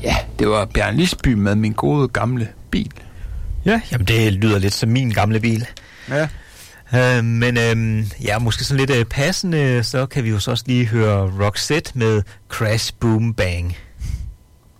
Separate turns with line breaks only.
Ja, det var Bjørn Lisby med Min gode gamle bil.
Ja, jamen det lyder lidt som min gamle bil.
Ja.
Men måske sådan lidt passende, så kan vi jo så også lige høre Roxette med Crash Boom Bang.